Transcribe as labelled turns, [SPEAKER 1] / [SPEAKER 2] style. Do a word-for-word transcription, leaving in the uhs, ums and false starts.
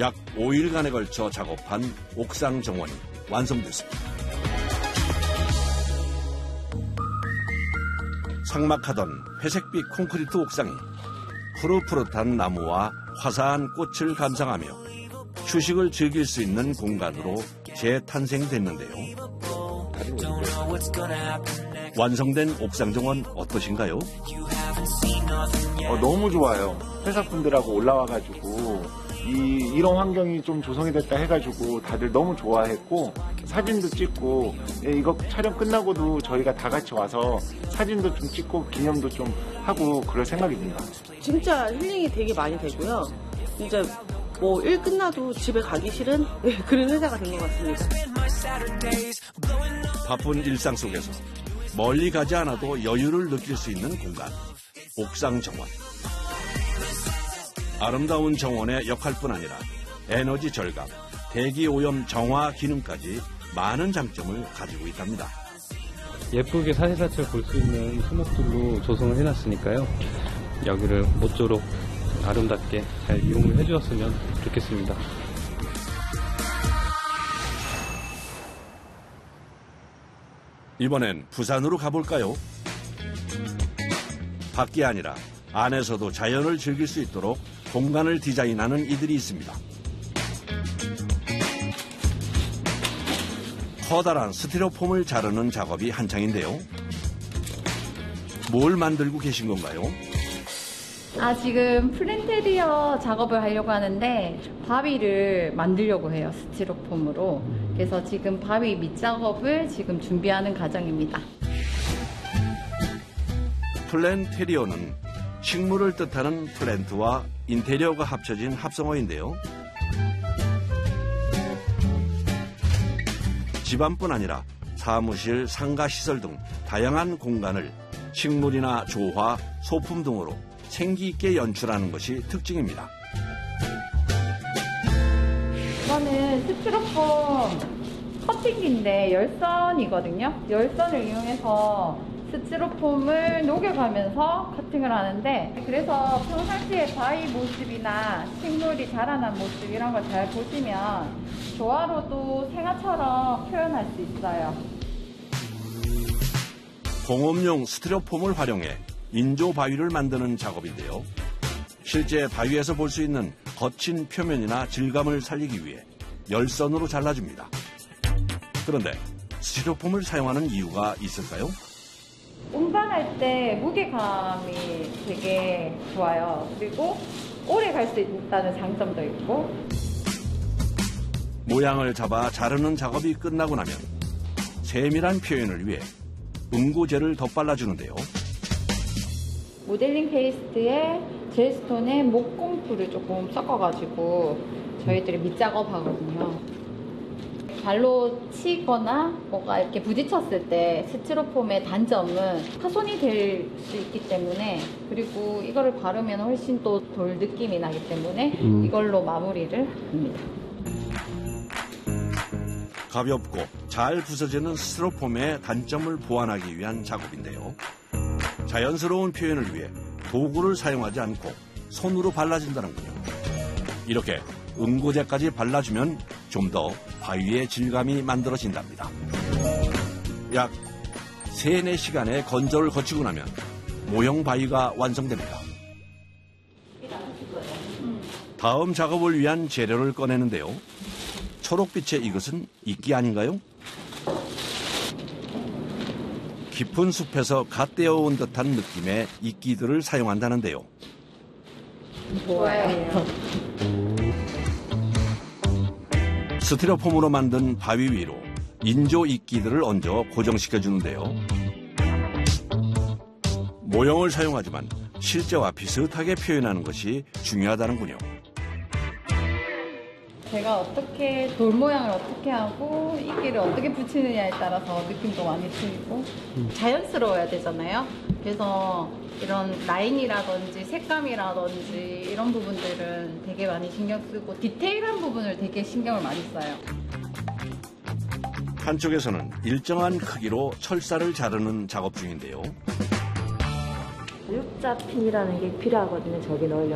[SPEAKER 1] 약 오 일간에 걸쳐 작업한 옥상 정원이 완성됐습니다. 삭막하던 회색빛 콘크리트 옥상이 푸릇푸릇한 나무와 화사한 꽃을 감상하며 휴식을 즐길 수 있는 공간으로 재탄생됐는데요. 완성된 옥상 정원 어떠신가요?
[SPEAKER 2] 어, 너무 좋아요. 회사분들하고 올라와가지고 이, 이런 환경이 좀 조성이 됐다 해가지고 다들 너무 좋아했고 사진도 찍고 이거 촬영 끝나고도 저희가 다 같이 와서 사진도 좀 찍고 기념도 좀 하고 그럴 생각입니다.
[SPEAKER 3] 진짜 힐링이 되게 많이 되고요. 진짜 뭐 일 끝나도 집에 가기 싫은 그런 회사가 된 것 같습니다.
[SPEAKER 1] 바쁜 일상 속에서 멀리 가지 않아도 여유를 느낄 수 있는 공간, 옥상 정원. 아름다운 정원의 역할뿐 아니라 에너지 절감, 대기 오염 정화 기능까지 많은 장점을 가지고 있답니다.
[SPEAKER 4] 예쁘게 사시사철 볼 수 있는 수목들로 조성을 해놨으니까요. 여기를 모쪼록 아름답게 잘 이용을 해주었으면 좋겠습니다.
[SPEAKER 1] 이번엔 부산으로 가볼까요? 밖이 아니라 안에서도 자연을 즐길 수 있도록 공간을 디자인하는 이들이 있습니다. 커다란 스티로폼을 자르는 작업이 한창인데요. 뭘 만들고 계신 건가요?
[SPEAKER 5] 아, 지금 플랜테리어 작업을 하려고 하는데 바위를 만들려고 해요, 스티로폼으로. 그래서 지금 바위 밑작업을 지금 준비하는 과정입니다.
[SPEAKER 1] 플랜테리어는 식물을 뜻하는 플랜트와 인테리어가 합쳐진 합성어인데요. 집안뿐 아니라 사무실, 상가시설 등 다양한 공간을 식물이나 조화, 소품 등으로 생기 있게 연출하는 것이 특징입니다.
[SPEAKER 5] 이거는 스티로폼 커팅기인데 열선이거든요. 열선을 이용해서 스티로폼을 녹여가면서 커팅을 하는데, 그래서 평상시에 바위 모습이나 식물이 자라난 모습 이런 걸 잘 보시면 조화로도 생화처럼 표현할 수 있어요.
[SPEAKER 1] 공업용 스티로폼을 활용해 인조 바위를 만드는 작업인데요. 실제 바위에서 볼 수 있는 거친 표면이나 질감을 살리기 위해 열선으로 잘라줍니다. 그런데 스티로폼을 사용하는 이유가 있을까요?
[SPEAKER 5] 운반할 때 무게감이 되게 좋아요. 그리고 오래 갈 수 있다는 장점도 있고.
[SPEAKER 1] 모양을 잡아 자르는 작업이 끝나고 나면 세밀한 표현을 위해 응고제를 덧발라주는데요.
[SPEAKER 5] 모델링 페이스트에 젤스톤에 목공풀을 조금 섞어가지고 저희들이 밑작업하거든요. 발로 치거나 뭐가 이렇게 부딪혔을 때 스티로폼의 단점은 파손이 될 수 있기 때문에, 그리고 이거를 바르면 훨씬 또 돌 느낌이 나기 때문에 음. 이걸로 마무리를 합니다.
[SPEAKER 1] 가볍고 잘 부서지는 스티로폼의 단점을 보완하기 위한 작업인데요. 자연스러운 표현을 위해 도구를 사용하지 않고 손으로 발라준다는군요. 이렇게 응고제까지 발라주면 좀 더 바위의 질감이 만들어진답니다. 약 세네 시간의 건조를 거치고 나면 모형 바위가 완성됩니다. 다음 작업을 위한 재료를 꺼내는데요. 초록빛의 이것은 이끼 아닌가요? 깊은 숲에서 갓 떼어온 듯한 느낌의 이끼들을 사용한다는데요.
[SPEAKER 5] 좋아요.
[SPEAKER 1] 스티로폼으로 만든 바위 위로 인조 이끼들을 얹어 고정시켜주는데요. 모형을 사용하지만 실제와 비슷하게 표현하는 것이 중요하다는군요.
[SPEAKER 5] 제가 어떻게 돌 모양을 어떻게 하고 이끼를 어떻게 붙이느냐에 따라서 느낌도 많이 틀리고 자연스러워야 되잖아요. 그래서 이런 라인이라든지 색감이라든지 이런 부분들은 되게 많이 신경 쓰고 디테일한 부분을 되게 신경을 많이 써요.
[SPEAKER 1] 한쪽에서는 일정한 크기로 철사를 자르는 작업 중인데요.
[SPEAKER 6] 육자 핀이라는 게 필요하거든요. 저기 넣으려면.